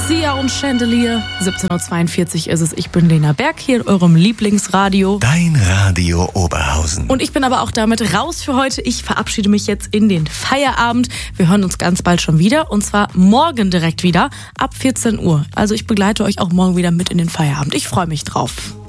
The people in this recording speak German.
Sia und Chandelier. 17.42 Uhr ist es. Ich bin Lena Berg hier in eurem Lieblingsradio. Dein Radio Oberhausen. Und ich bin aber auch damit raus für heute. Ich verabschiede mich jetzt in den Feierabend. Wir hören uns ganz bald schon wieder. Und zwar morgen direkt wieder ab 14 Uhr. Also ich begleite euch auch morgen wieder mit in den Feierabend. Ich freue mich drauf.